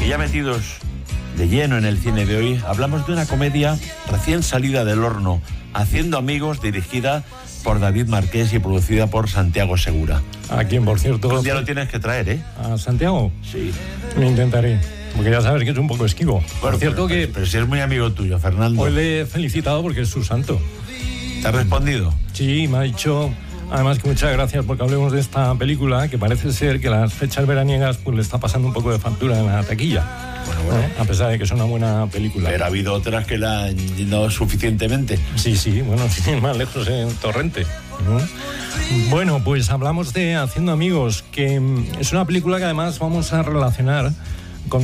Y ya metidos de lleno en el cine de hoy, hablamos de una comedia recién salida del horno, Haciendo amigos, dirigida por David Marqués y producida por Santiago Segura. A quien, por cierto... Un día lo tienes que traer, ¿eh? ¿A Santiago? Sí. Lo intentaré, porque ya sabes que es un poco esquivo. Bueno, por cierto pero si es muy amigo tuyo, Fernando. Hoy le he felicitado porque es su santo. ¿Te ha respondido? Sí, me ha dicho... Además que muchas gracias porque hablemos de esta película, que parece ser que las fechas veraniegas pues le está pasando un poco de factura en la taquilla. Bueno. A pesar de que es una buena película. Pero ha habido otras que la han llenado suficientemente. Sí, bueno, sin más lejos en Torrente. Bueno, pues hablamos de Haciendo amigos, que es una película que además vamos a relacionar